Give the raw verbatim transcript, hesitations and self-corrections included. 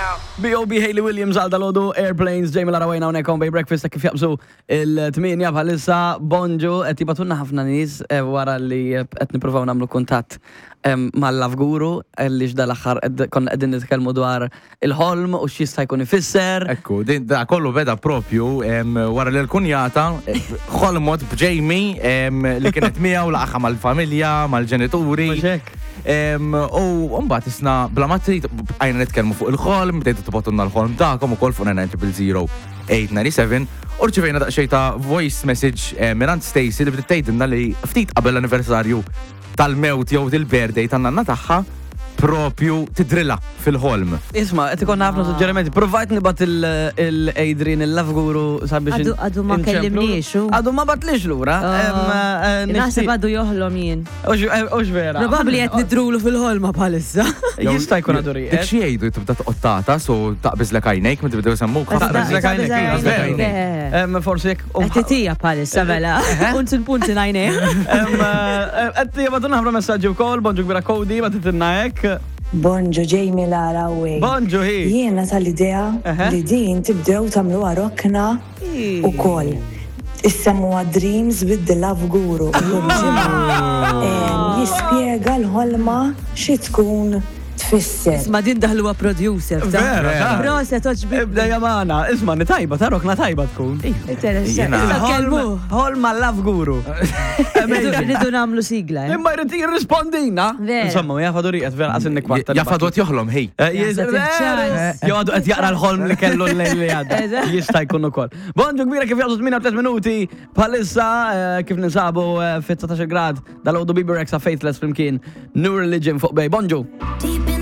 B O B Hayley Williams għal dal-ħodu Airplanes ġej mill-arawajna unek on Bay Breakfast kif jaqbżu il-tminja bħalissa Bonġu qed jibatunna ħafna nies wara li qed nippruvaw nagħmlu kuntatt mal-Love Guru li x'da l-aħħar konna qegħdin nitkellmu dwar il-ħolm u x'jista' jkun ifisser. Ekku, da kollu beda propju wara li l-kunjata ħolmot b'Jamie li kienet miegħu laqgħa mal-familja, mal-ġenituri. U mbagħad isna bla ma trid għajna nitkellmu fuq il-ħolm, bdejtu tibotunna l-ħolm tagħkom ukoll fuq nine zero zero eight nine seven u rċevejna daqsxejn ta' voice message minn Stacy li bdiet tgħidilna li ftit qabel l-anniversarju tal-mewt jew il-birthday tan-nanna tagħha propju tidrilla fil-ħolm. Isma, qed ikun ħafna suġġerimenti. Provajt nibgħat il-Adrian il-Love Guru sabiex Għadu ma kellimniex. Għadu ma batlix lura. Naħseb għadu joħlom jien. Ux vera. Probabbli qed nidrulu fil-ħolma bħalissa. Jista' jkun għadu dik xi jgħidu tibda toqqottata so taqbiżlek għajnejk ma tibdew semmuk. Taqbiżlek għajnejk. Forsi jekk. Qed titija bħalissa mela. Punti punti ngħajnejk. Qed jibgħatuna ħafna messaġġi wkoll, bonġu kbira Cody ma titilna hekk. Bonġu Jamie Lara Way. Bonġu hi. Jiena tal-idea li din tibdew tagħmluha rokna ukoll. Issemmuha Dreams with the Love Guru. Jispjega l-ħolma xi tkun tfisser. Isma' din daħluha producer. Vera. Proset oġbi. Ibda jamana. Isma' ni tajba, ta' rokna tajba tkun. Kelmu. Ħolma Love Guru. Nidu nagħmlu sigla. Imma jrid jirrispondina. Insomma, jafadu riqet vera qasin nikwatta. Jafadu qed joħlom ħej. Jew għadu qed jaqra l-ħolm li kellu l-lejl li għadda. Jista' jkun ukoll. Bonġu kbira kif jaqdu tmien u tliet minuti bħalissa kif ninsabu fit-tsax grad dal-għodu B B Rexa Faithless flimkien New Religion fuq Bej. Bonġu.